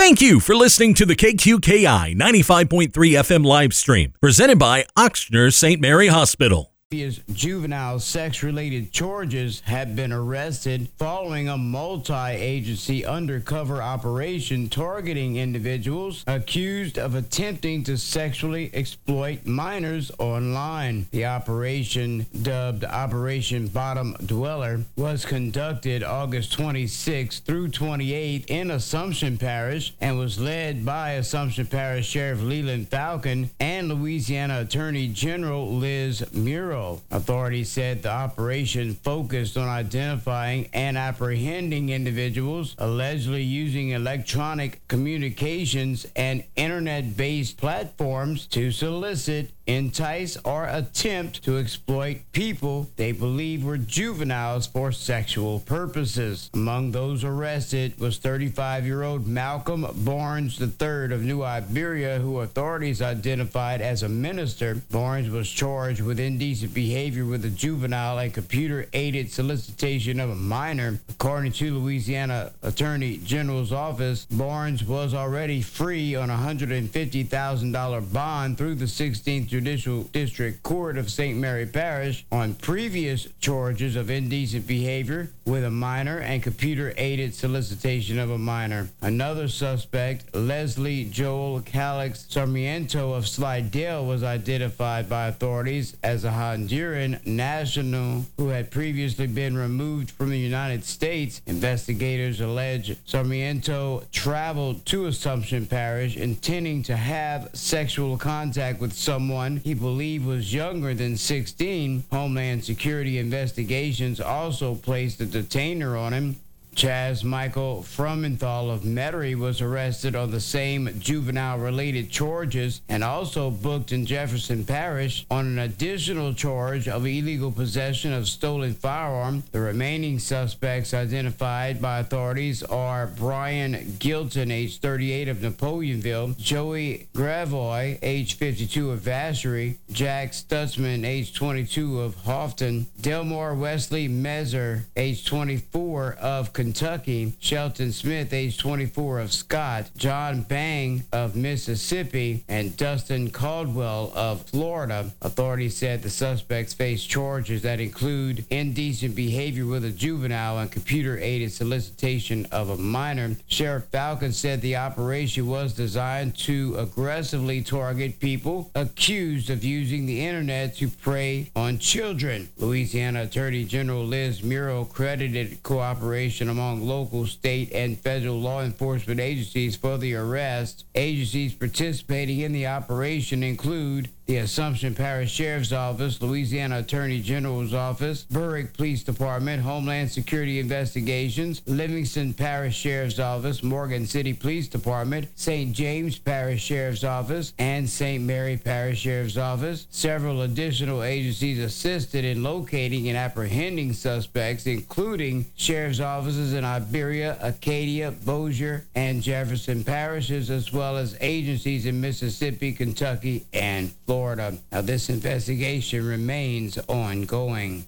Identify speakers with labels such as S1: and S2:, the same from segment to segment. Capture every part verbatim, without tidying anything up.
S1: Thank you for listening to the K Q K I ninety-five point three F M live stream, presented by Ochsner Saint Mary Hospital.
S2: Juvenile sex-related charges have been arrested following a multi-agency undercover operation targeting individuals accused of attempting to sexually exploit minors online. The operation, dubbed Operation Bottom Dweller, was conducted August twenty-sixth through twenty-eighth in Assumption Parish and was led by Assumption Parish Sheriff Leland Falcon and Louisiana Attorney General Liz Muro. Authorities said the operation focused on identifying and apprehending individuals allegedly using electronic communications and internet-based platforms to solicit, entice, or attempt to exploit people they believe were juveniles for sexual purposes. Among those arrested was thirty-five-year-old Malcolm Barnes the third of New Iberia, who authorities identified as a minister. Barnes was charged with indecent behavior with a juvenile and computer-aided solicitation of a minor. According to Louisiana Attorney General's office, Barnes was already free on a one hundred fifty thousand dollars bond through the sixteenth Judicial District Court of Saint Mary Parish on previous charges of indecent behavior with a minor and computer-aided solicitation of a minor. Another suspect, Leslie Joel Calix Sarmiento of Slidell, was identified by authorities as a Honduran national who had previously been removed from the United States. Investigators allege Sarmiento traveled to Assumption Parish intending to have sexual contact with someone he believed was younger than sixteen. Homeland Security investigations also placed a detainer on him. Chaz Michael Frumenthal of Metairie was arrested on the same juvenile-related charges and also booked in Jefferson Parish on an additional charge of illegal possession of stolen firearm. The remaining suspects identified by authorities are Brian Gilton, age thirty-eight, of Napoleonville, Joey Gravoy, age fifty-two, of Vacherie, Jack Stutzman, age twenty-two, of Houghton, Delmore Wesley Mezer, age twenty-four, of Kentucky, Shelton Smith, age twenty-four, of Scott, John Bang of Mississippi, and Dustin Caldwell of Florida. Authorities said the suspects face charges that include indecent behavior with a juvenile and computer-aided solicitation of a minor. Sheriff Falcon said the operation was designed to aggressively target people accused of using the internet to prey on children. Louisiana Attorney General Liz Muro credited cooperation among local, state, and federal law enforcement agencies for the arrest. Agencies participating in the operation include the Assumption Parish Sheriff's Office, Louisiana Attorney General's Office, Berwick Police Department, Homeland Security Investigations, Livingston Parish Sheriff's Office, Morgan City Police Department, Saint James Parish Sheriff's Office, and Saint Mary Parish Sheriff's Office. Several additional agencies assisted in locating and apprehending suspects, including sheriff's offices in Iberia, Acadia, Bossier, and Jefferson parishes, as well as agencies in Mississippi, Kentucky, and Florida. Now, this investigation remains ongoing.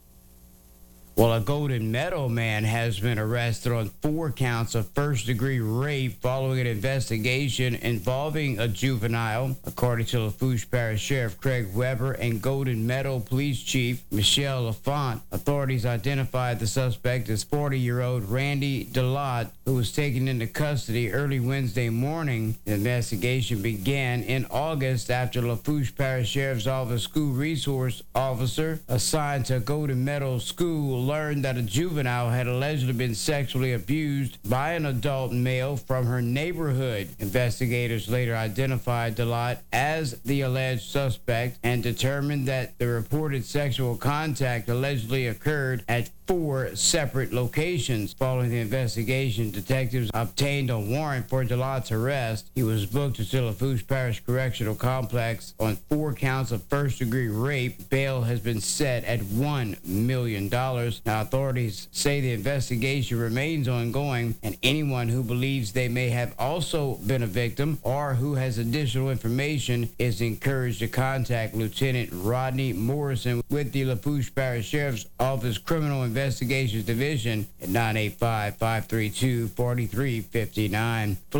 S2: Well, a Golden Meadow man has been arrested on four counts of first-degree rape following an investigation involving a juvenile. According to Lafourche Parish Sheriff Craig Weber and Golden Meadow Police Chief Michelle Lafont, authorities identified the suspect as forty-year-old Randy Delot, who was taken into custody early Wednesday morning. The investigation began in August after Lafourche Parish Sheriff's Office school resource officer assigned to Golden Meadow School learned that a juvenile had allegedly been sexually abused by an adult male from her neighborhood. Investigators later identified Delot as the alleged suspect and determined that the reported sexual contact allegedly occurred at four separate locations. Following the investigation, detectives obtained a warrant for Delot's arrest. He was booked to Lafourche Parish Correctional Complex on four counts of first-degree rape. Bail has been set at one million dollars. Now, authorities say the investigation remains ongoing, and anyone who believes they may have also been a victim or who has additional information is encouraged to contact Lieutenant Rodney Morrison with the Lafourche Parish Sheriff's Office Criminal Investigations Division at nine eight five, five three two, four three five nine.